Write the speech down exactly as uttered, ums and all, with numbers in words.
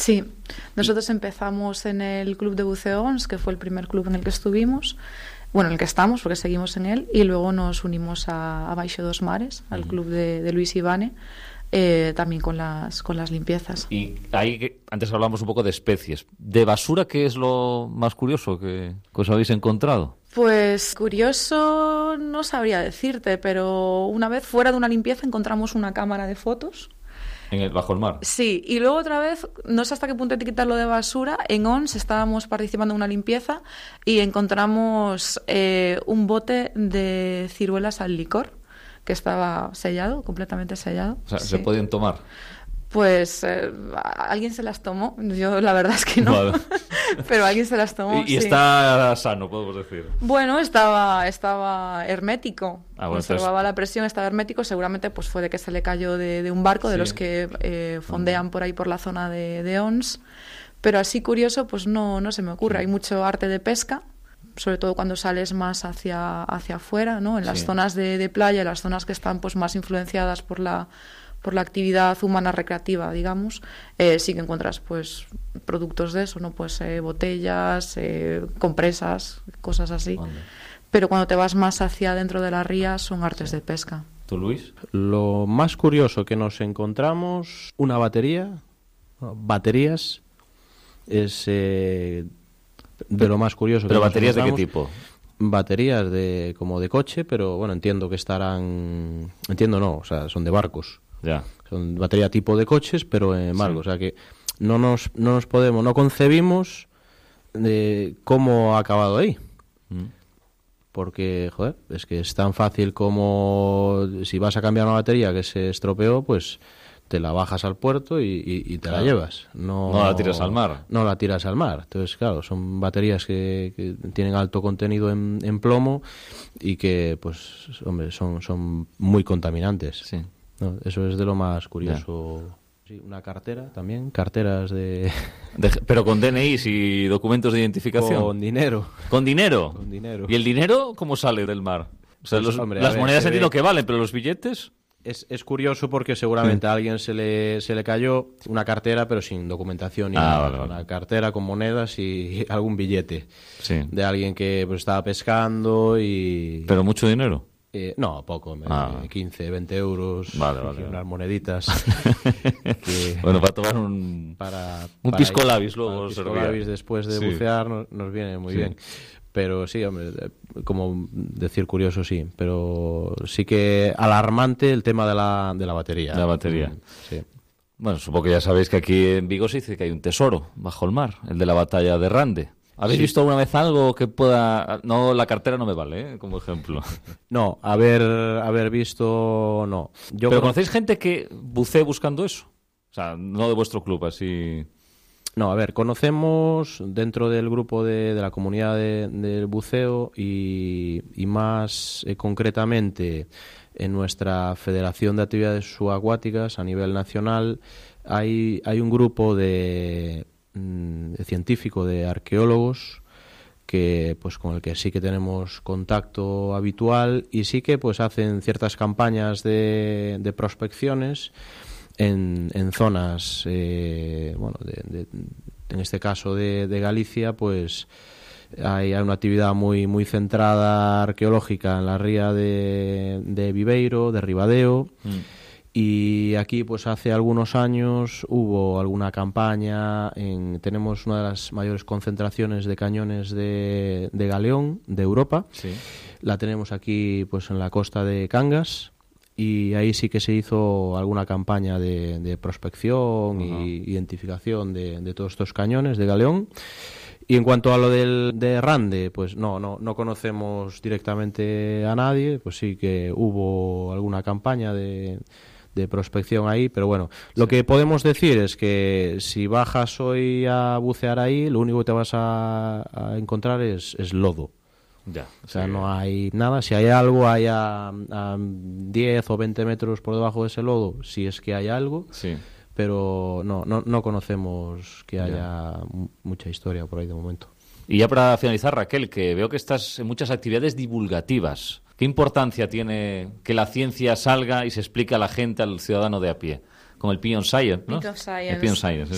Sí, nosotros empezamos en el Club de Buceo O N S, que fue el primer club en el que estuvimos, bueno, en el que estamos, porque seguimos en él, y luego nos unimos a, a Baixo dos Mares, al club de, de Luis Ibane, eh, también con las, con las limpiezas. Y ahí, antes hablamos un poco de especies. ¿De basura qué es lo más curioso que, que os habéis encontrado? Pues curioso no sabría decirte, pero una vez fuera de una limpieza encontramos una cámara de fotos. ¿En el, bajo el mar? Sí, y luego otra vez, no sé hasta qué punto etiquetarlo de basura, en O N S estábamos participando en una limpieza y encontramos eh, un bote de ciruelas al licor que estaba sellado, completamente sellado. O sea, sí. ¿se podían tomar? Pues eh, alguien se las tomó, yo la verdad es que no, Vale. pero alguien se las tomó. Y, y sí. está sano, podemos decir. Bueno, estaba estaba hermético, Ah, bueno, conservaba entonces... la presión, estaba hermético, seguramente pues fue de que se le cayó de, de un barco, de Sí. los que eh, fondean por ahí por la zona de, de O N S, pero así curioso pues no, no se me ocurre. Hay mucho arte de pesca, sobre todo cuando sales más hacia, hacia afuera, ¿no? En las Sí. zonas de, de playa, las zonas que están pues más influenciadas por la por la actividad humana recreativa, digamos, eh, sí que encuentras pues productos de eso, ¿no? Pues eh, botellas, eh, compresas, cosas así. Vale. Pero cuando te vas más hacia dentro de la ría son artes Sí. de pesca. ¿Tú, Luis? Lo más curioso que nos encontramos, una batería, no, baterías, es eh, de lo más curioso. ¿Pero que nos baterías de qué encontramos. tipo? Baterías de como de coche, pero bueno, entiendo que estarán... Entiendo no, o sea, son de barcos. Ya. Son batería tipo de coches, pero en Sí. barcos. O sea que no nos, no nos podemos, no concebimos de cómo ha acabado ahí. Mm. Porque, joder, es que es tan fácil como si vas a cambiar una batería que se estropeó, pues te la bajas al puerto y, y, y te Claro. la llevas. No, No la tiras al mar. No la tiras al mar. Entonces, claro, son baterías que, que tienen alto contenido en, en plomo y que, pues, hombre, son, son muy contaminantes. Sí. No, eso es de lo más curioso. Sí, una cartera también, carteras de... De- pero con D N Is y documentos de identificación. con dinero. ¿Con dinero? Con dinero. ¿Y el dinero cómo sale del mar? O sea, Pues, los- hombre, a las ver, monedas se entiendo ve- que valen, pero los billetes... Es, es curioso porque seguramente a alguien se le, se le cayó una cartera pero sin documentación. Ni Ah, nada. vale, vale. Una cartera con monedas y algún billete Sí. de alguien que pues, estaba pescando y... ¿Pero mucho dinero? Eh, no, poco, me- Ah. quince, veinte euros, Vale, y vale, vale. unas moneditas. que Bueno, para tomar un... para, un para pisco ir- labis para luego el pisco servía. labis después de Sí. bucear nos, nos viene muy Sí. bien. Pero sí, hombre, eh, como decir curioso, sí. Pero sí que alarmante el tema de la, de la batería. De la batería. Mm, sí. Bueno, supongo que ya sabéis que aquí en Vigo se dice que hay un tesoro bajo el mar, el de la batalla de Rande. ¿Habéis Sí. visto alguna vez algo que pueda...? No, la cartera no me vale, ¿eh? Como ejemplo. No, haber, haber visto, no. Yo ¿Pero creo- conocéis gente que bucee buscando eso? O sea, no de vuestro club, así... No, a ver, conocemos dentro del grupo de, de la comunidad de- del buceo y, y más eh, concretamente en nuestra Federación de Actividades Subacuáticas a nivel nacional hay, hay un grupo de, mm, de científico, de arqueólogos que pues con el que sí que tenemos contacto habitual y sí que pues hacen ciertas campañas de, de prospecciones en, en zonas, eh, bueno, de, de, en este caso de, de Galicia, pues hay, hay una actividad muy muy centrada arqueológica en la ría de, de Viveiro, de Ribadeo, Mm. y aquí pues hace algunos años hubo alguna campaña, en, tenemos una de las mayores concentraciones de cañones de, de galeón de Europa, Sí. la tenemos aquí pues en la costa de Cangas. Y ahí sí que se hizo alguna campaña de, de prospección Ajá. y identificación de, de todos estos cañones de galeón. Y en cuanto a lo del de Rande, pues no, no, no conocemos directamente a nadie, pues sí que hubo alguna campaña de, de prospección ahí, pero bueno, lo Sí. que podemos decir es que si bajas hoy a bucear ahí, lo único que te vas a, a encontrar es, es lodo. Ya. O sea, sí. no hay nada. Si hay algo, hay a, a diez o veinte metros por debajo de ese lodo, si es que hay algo. Sí. Pero no, no, no conocemos que Ya. haya mu- mucha historia por ahí de momento. Y ya para finalizar, Raquel, que veo que estás en muchas actividades divulgativas. ¿Qué importancia tiene que la ciencia salga y se explique a la gente, al ciudadano de a pie? Con el Pion Science, ¿no? Pion Science. El Pion Science,